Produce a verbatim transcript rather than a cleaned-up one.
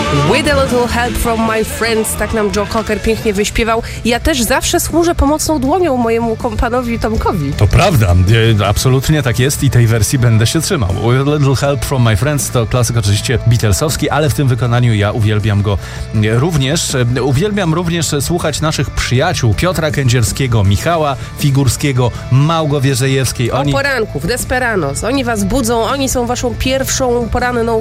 With a little help from my friends, tak nam Joe Cocker pięknie wyśpiewał. Ja też zawsze służę pomocną dłonią mojemu kompanowi Tomkowi. To prawda, e, absolutnie tak jest i tej wersji będę się trzymał. With a little help from my friends to klasyk oczywiście Beatlesowski, ale w tym wykonaniu ja uwielbiam go również. E, uwielbiam również słuchać naszych przyjaciół Piotra Kędzierskiego, Michała Figurskiego, Małgorzęty Wierzejewskiej. Oni... O poranku w Desperados. Oni was budzą, oni są waszą pierwszą poranną